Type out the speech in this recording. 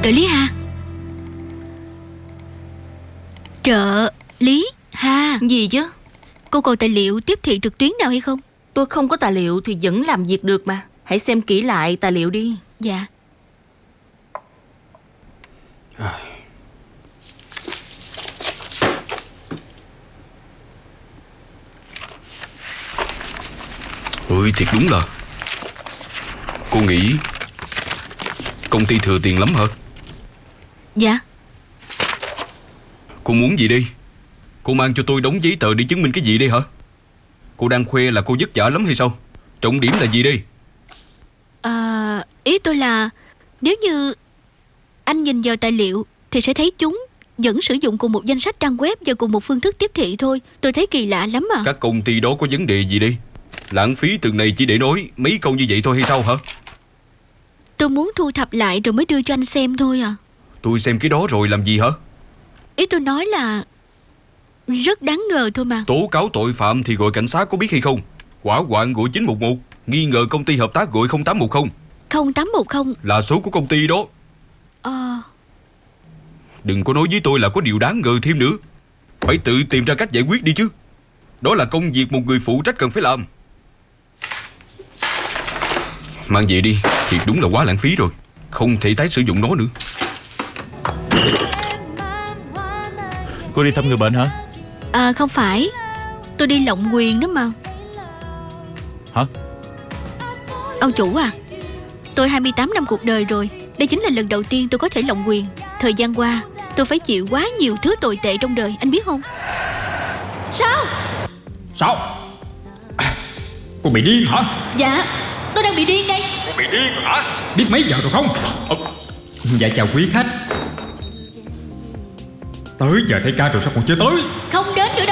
Trợ lý Ha. Trợ lý Ha. Gì chứ? Cô còn tài liệu tiếp thị trực tuyến nào hay không? Tôi không có tài liệu thì vẫn làm việc được mà. Hãy xem kỹ lại tài liệu đi. Dạ. Ôi thiệt đúng là. Cô nghĩ công ty thừa tiền lắm hả? Dạ. Cô muốn gì đi? Cô mang cho tôi đống giấy tờ để chứng minh cái gì đây hả? Cô đang khoe là cô vất vả lắm hay sao? Trọng điểm là gì đây? Ý tôi là nếu như anh nhìn vào tài liệu thì sẽ thấy chúng vẫn sử dụng cùng một danh sách trang web và cùng một phương thức tiếp thị thôi. Tôi thấy kỳ lạ lắm à. Các công ty đó có vấn đề gì đi? Lãng phí từng này chỉ để nói mấy câu như vậy thôi hay sao hả? Tôi muốn thu thập lại rồi mới đưa cho anh xem thôi à. Tôi xem cái đó rồi làm gì hả? Ý tôi nói là rất đáng ngờ thôi mà. Tố cáo tội phạm thì gọi cảnh sát có biết hay không? Hỏa hoạn gọi 911. Nghi ngờ công ty hợp tác gọi 0810. 0810. Là số của công ty đó. Đừng có nói với tôi là có điều đáng ngờ thêm nữa. Phải tự tìm ra cách giải quyết đi chứ. Đó là công việc một người phụ trách cần phải làm. Mang về đi. Thiệt đúng là quá lãng phí rồi. Không thể tái sử dụng nó nữa. Cô đi thăm người bệnh hả? Không phải. Tôi đi lộng quyền đó mà. Hả? Ông chủ à, tôi 28 năm cuộc đời rồi. Đây chính là lần đầu tiên tôi có thể lộng quyền. Thời gian qua tôi phải chịu quá nhiều thứ tồi tệ trong đời, anh biết không? Sao? Sao? Cô bị điên hả? Dạ, tôi đang bị điên đây. Cô bị điên hả? Biết mấy giờ rồi không? Dạ chào quý khách. Tới giờ thay ca rồi sao còn chưa tới? Không đến nữa đâu.